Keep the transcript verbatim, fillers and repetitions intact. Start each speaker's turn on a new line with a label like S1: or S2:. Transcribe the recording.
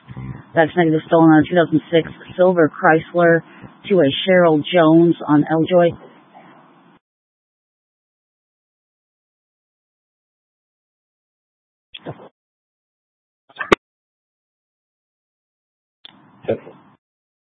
S1: That's negative stolen on a two thousand six silver Chrysler to a Cheryl Jones on Eljoy.